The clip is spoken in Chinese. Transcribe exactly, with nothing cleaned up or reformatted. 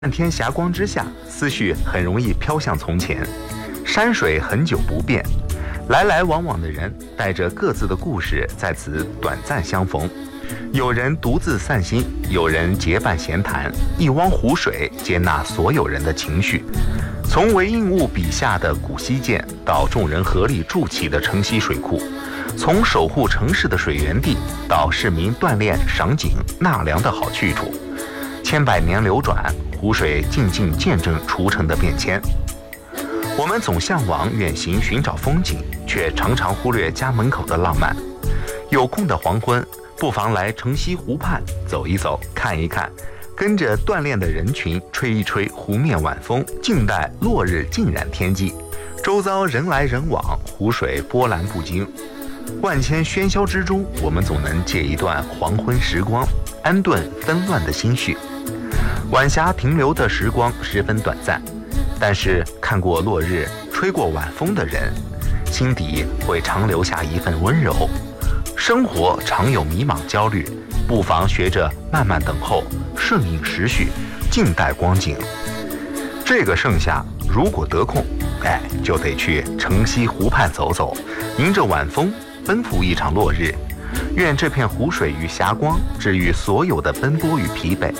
漫天霞光之下，思绪很容易飘向从前。山水很久不变，来来往往的人带着各自的故事，在此短暂相逢。有人独自散心，有人结伴闲谈。一汪湖水接纳所有人的情绪，从韦应物笔下的古溪涧，到众人合力筑起的城西水库，从守护城市的水源地，到市民锻炼、赏景、纳凉的好去处。千百年流转，湖水静静见证除城的变迁。我们总向往远行寻找风景，却常常忽略家门口的浪漫。有空的黄昏，不妨来城西湖畔走一走，看一看，跟着锻炼的人群吹一吹湖面晚风，静待落日浸染天际。周遭人来人往，湖水波澜不惊。万千喧嚣之中，我们总能借一段黄昏时光，安顿纷乱的心绪。晚霞停留的时光十分短暂，但是看过落日、吹过晚风的人，心底会常留下一份温柔。生活常有迷茫焦虑，不妨学着慢慢等候，顺应时序，静待光景。这个盛夏，如果得空，哎，就得去城西湖畔走走，迎着晚风，奔赴一场落日。愿这片湖水与霞光治愈所有的奔波与疲惫，